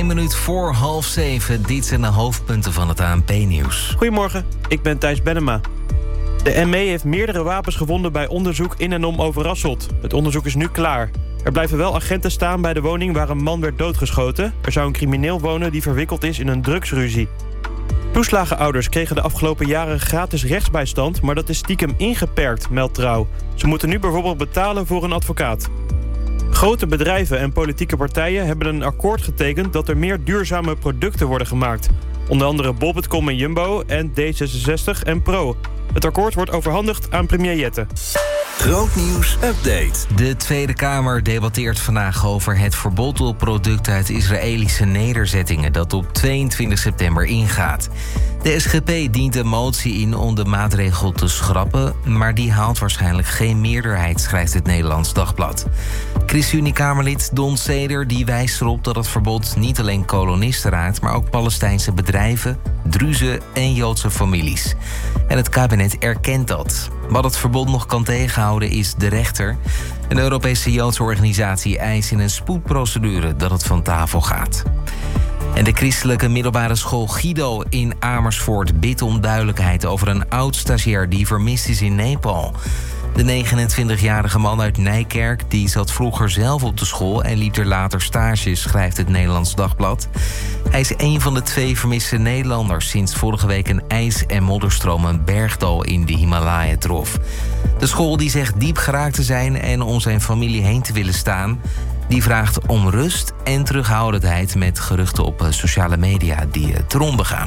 1 minuut voor 6:30. Dit zijn de hoofdpunten van het ANP-nieuws. Goedemorgen, ik ben Thijs Bennema. De ME heeft meerdere wapens gevonden bij onderzoek in en om Overasselt. Het onderzoek is nu klaar. Er blijven wel agenten staan bij de woning waar een man werd doodgeschoten. Er zou een crimineel wonen die verwikkeld is in een drugsruzie. Toeslagenouders kregen de afgelopen jaren gratis rechtsbijstand, maar dat is stiekem ingeperkt, meldt Trouw. Ze moeten nu bijvoorbeeld betalen voor een advocaat. Grote bedrijven en politieke partijen hebben een akkoord getekend dat er meer duurzame producten worden gemaakt. Onder andere bol.com en Jumbo en D66 en Pro. Het akkoord wordt overhandigd aan premier Jette. Grootnieuws update. De Tweede Kamer debatteert vandaag over het verbod op producten uit Israëlische nederzettingen dat op 22 september ingaat. De SGP dient een motie in om de maatregel te schrappen, maar die haalt waarschijnlijk geen meerderheid, schrijft het Nederlands Dagblad. ChristenUnie-Kamerlid Don Seder die wijst erop dat het verbod niet alleen kolonisten raakt, maar ook Palestijnse bedrijven, Druzen en Joodse families. En het kabinet erkent dat. Wat het verbod nog kan tegenhouden is de rechter. Een Europese Joodse organisatie eist in een spoedprocedure dat het van tafel gaat. En de christelijke middelbare school Guido in Amersfoort bidt om duidelijkheid over een oud-stagiair die vermist is in Nepal. De 29-jarige man uit Nijkerk die zat vroeger zelf op de school en liep er later stage, schrijft het Nederlands Dagblad. Hij is een van de 2 vermiste Nederlanders sinds vorige week een ijs- en modderstroom een bergdal in de Himalaya trof. De school die zegt diep geraakt te zijn en om zijn familie heen te willen staan, die vraagt om rust en terughoudendheid met geruchten op sociale media die te ronde gaan.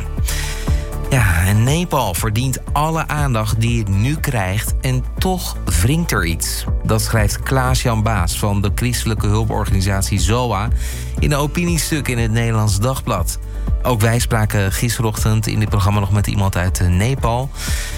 Ja, en Nepal verdient alle aandacht die het nu krijgt en toch wringt er iets. Dat schrijft Klaas-Jan Baas van de christelijke hulporganisatie ZOA in een opiniestuk in het Nederlands Dagblad. Ook wij spraken gisterochtend in dit programma nog met iemand uit Nepal.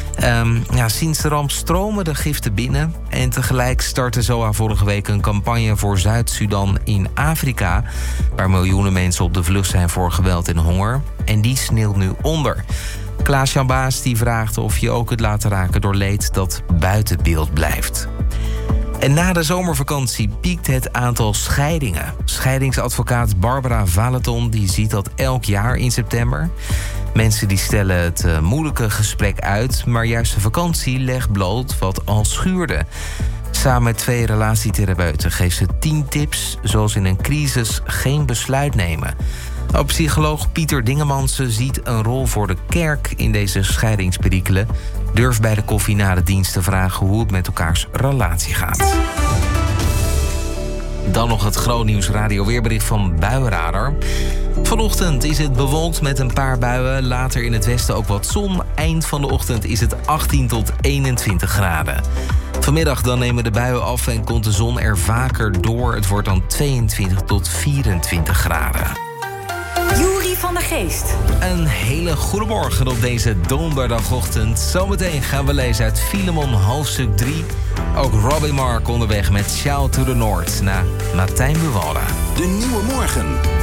Sinds de ramp stromen de giften binnen. En tegelijk startte ZOA vorige week een campagne voor Zuid-Sudan in Afrika, waar miljoenen mensen op de vlucht zijn voor geweld en honger. En die sneeuwt nu onder. Klaas-Jan Baas die vraagt of je ook het laten raken door leed dat buiten beeld blijft. En na de zomervakantie piekt het aantal scheidingen. Scheidingsadvocaat Barbara Valeton die ziet dat elk jaar in september. Mensen die stellen het moeilijke gesprek uit, maar juist de vakantie legt bloot wat al schuurde. Samen met 2 relatietherapeuten geeft ze 10 tips, zoals in een crisis geen besluit nemen. Ook psycholoog Pieter Dingemansen ziet een rol voor de kerk in deze scheidingsperikelen. Durf bij de koffie na de dienst te vragen hoe het met elkaars relatie gaat. Dan nog het grootnieuws radio weerbericht van Buienradar. Vanochtend is het bewolkt met een paar buien. Later in het westen ook wat zon. Eind van de ochtend is het 18 tot 21 graden. Vanmiddag dan nemen de buien af en komt de zon er vaker door. Het wordt dan 22 tot 24 graden. Juri van der Geest. Een hele goede morgen op deze donderdagochtend. Zometeen gaan we lezen uit Filemon hoofdstuk 3. Ook Robbie Mark onderweg met Shout to the North na Martijn Buwalda. De Nieuwe Morgen.